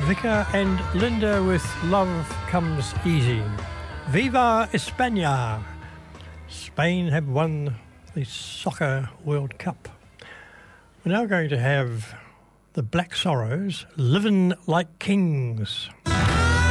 Vicar and Linda with Love Comes Easy. Viva España! Spain have won the Soccer World Cup. We're now going to have the Black Sorrows, Livin' Like Kings.